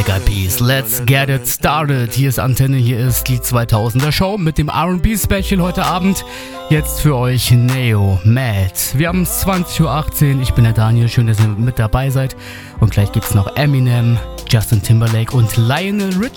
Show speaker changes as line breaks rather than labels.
Black Eyed Peas, let's get it started. Hier ist Antenne, hier ist die 2000er Show mit dem R&B Special heute Abend. Jetzt für euch Neo Mad. Wir haben es 20.18 Uhr, ich bin der Daniel, schön, dass ihr mit dabei seid. Und gleich gibt's noch Eminem, Justin Timberlake und Lionel Richie.